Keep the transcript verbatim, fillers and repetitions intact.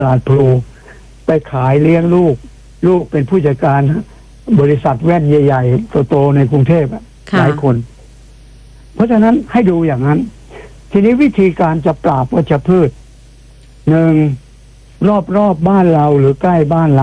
ตลาดพลูไปขายเลี้ยงลูก ลูกเป็นผู้จัดการบริษัทแว่นใหญ่ๆโตๆในกรุงเทพหลายคน เพราะฉะนั้นให้ดูอย่างนั้น ทีนี้วิธีการจะปราบวัชพืชหนึ่งรอบๆ บ้านเราหรือใกล้บ้านเรา